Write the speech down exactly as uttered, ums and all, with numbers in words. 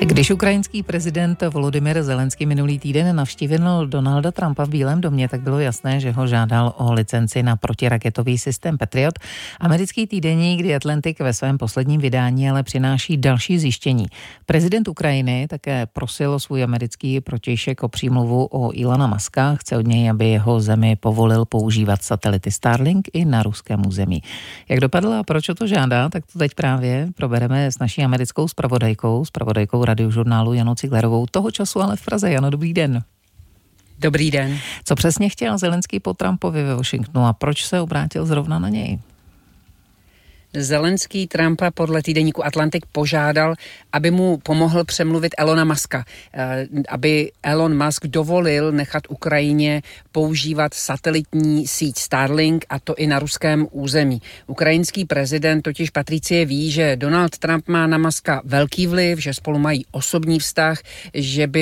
Když ukrajinský prezident Volodymyr Zelenský minulý týden navštívil Donalda Trumpa v Bílém domě, tak bylo jasné, že ho žádal o licenci na protiraketový systém Patriot. Americký týdeník The Atlantic ve svém posledním vydání ale přináší další zjištění. Prezident Ukrajiny také prosil svůj americký protějšek o přímluvu o Elona Muska. Chce od něj, aby jeho zemi povolil používat satelity Starlink i na ruském území. Jak dopadlo a proč o to žádá, tak to teď právě probereme s naší americkou zpravodajkou, zpravodajkou Radiožurnálu Janou Ciglerovou. Toho času ale v Praze. Jano, dobrý den. Dobrý den. Co přesně chtěl Zelenský po Trumpovi ve Washingtonu a proč se obrátil zrovna na něj? Zelenský Trumpa podle týdeníku Atlantic požádal, aby mu pomohl přemluvit Elona Muska, aby Elon Musk dovolil nechat Ukrajině používat satelitní síť Starlink, a to i na ruském území. Ukrajinský prezident totiž Patricie ví, že Donald Trump má na Muska velký vliv, že spolu mají osobní vztah, že by